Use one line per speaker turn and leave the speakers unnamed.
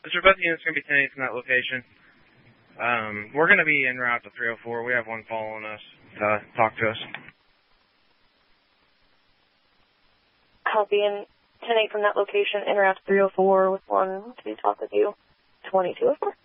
Mr. Both units going to be 10-8 from that location. We're going to be en route to 304. We have one following us to talk to us.
Copy, and 10-8 from that location, en route to 304 with one to talk with you. 2204.